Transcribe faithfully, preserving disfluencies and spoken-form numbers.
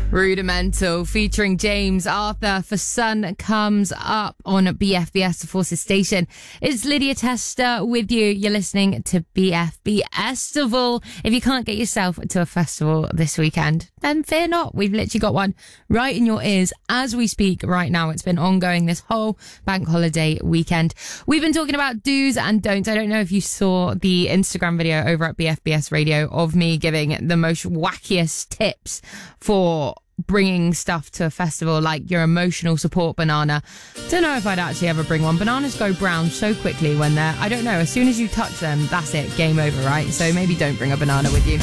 Rudimental featuring James Arthur for Sun Comes Up on B F B S, the Forces Station. It's Lydia Tester with you. You're listening to B F B Festival. If you can't get yourself to a festival this weekend, then fear not. We've literally got one right in your ears as we speak right now. It's been ongoing this whole bank holiday weekend. We've been talking about do's and don'ts. I don't know if you saw the Instagram video over at B F B S Radio of me giving the most wackiest tips for bringing stuff to a festival, like your emotional support banana. Don't know if I'd actually ever bring one. Bananas go brown so quickly when they're, I don't know, as soon as you touch them, that's it, game over, right? So maybe don't bring a banana with you.